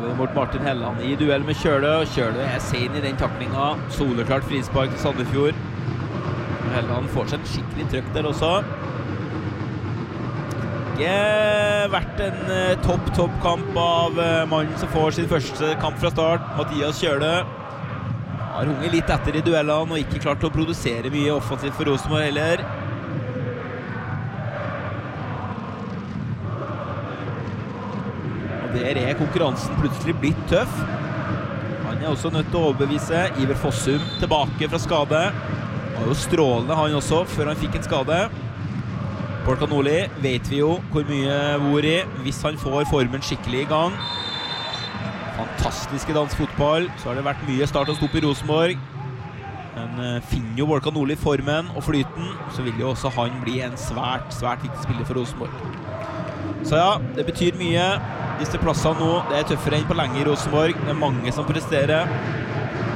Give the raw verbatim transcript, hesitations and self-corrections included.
vi mot Martin Helland i duell med Kjølø, og Kjølø er sen i den taklinga. Soleklart frispark til Sandefjord. Helland får seg en skikkelig trøkk der også. Ikke vært en uh, topp, topp kamp av uh, mannen som får sin første kamp fra start, Mathias Kjølø. Har hunget litt etter i duellene og ikke klart å produsere mye offensivt for Rosenborg heller. Der er konkurransen plutselig blitt tøff. Han er også nødt til å overbevise. Iver Fossum tilbake fra skade. Han var jo strålende han også, før han fikk en skade. Borka Nordli vet vi jo hvor mye hvor i, hvis han får formen skikkelig i gang. Fantastiske dansk fotball. Så har det vært mye start og stopp i Rosenborg. Men uh, finner jo Borka Nordli formen og flyten, så vil jo også han bli en svært, svært viktig spiller for Rosenborg. Så ja, det betyr mye. Disse plassene nå, det er tøffere enn på lenge i Rosenborg. Det er mange som presterer.